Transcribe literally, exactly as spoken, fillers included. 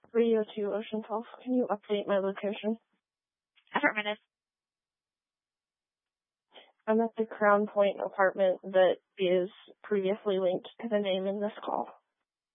Radio two, Ocean twelve. Can you update my location? Affirmative. I'm at the Crown Point apartment that is previously linked to the name in this call.